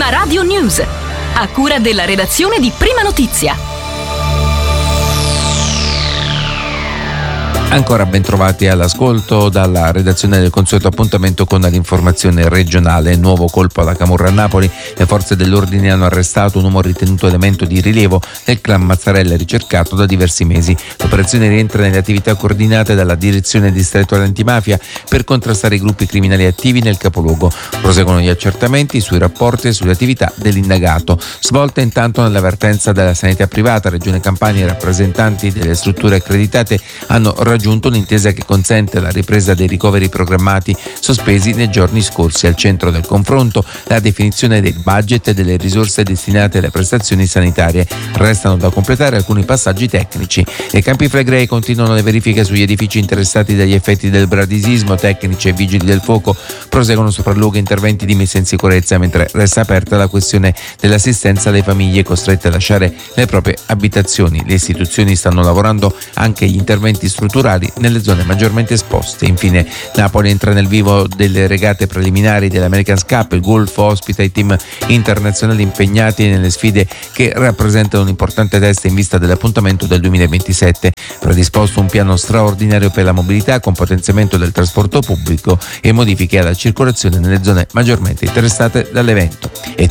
Prima Radio News, a cura della redazione di Prima Notizia. Ancora ben trovati all'ascolto dalla redazione del consueto appuntamento con l'informazione regionale. Nuovo colpo alla camorra a Napoli. Le forze dell'ordine hanno arrestato un uomo ritenuto elemento di rilievo del clan Mazzarella ricercato da diversi mesi. L'operazione rientra nelle attività coordinate dalla direzione distrettuale antimafia per contrastare i gruppi criminali attivi nel capoluogo. Proseguono gli accertamenti sui rapporti e sulle attività dell'indagato. Svolta intanto nell'avvertenza della sanità privata, Regione Campania e rappresentanti delle strutture accreditate hanno raggiunto un'intesa che consente la ripresa dei ricoveri programmati sospesi nei giorni scorsi. Al centro del confronto la definizione del budget e delle risorse destinate alle prestazioni sanitarie. Restano da completare alcuni passaggi tecnici. Ai Campi Flegrei continuano le verifiche sugli edifici interessati dagli effetti del bradisismo. Tecnici e vigili del fuoco proseguono sopralluoghi e interventi di messa in sicurezza, mentre resta aperta la questione dell'assistenza alle famiglie costrette a lasciare le proprie abitazioni. Le istituzioni stanno lavorando anche agli interventi strutturali nelle zone maggiormente esposte. Infine Napoli entra nel vivo delle regate preliminari dell'America's Cup. Il golf ospita i team internazionali impegnati nelle sfide che rappresentano un importante test in vista dell'appuntamento del 2027. Predisposto un piano straordinario per la mobilità con potenziamento del trasporto pubblico e modifiche alla circolazione nelle zone maggiormente interessate dall'evento. È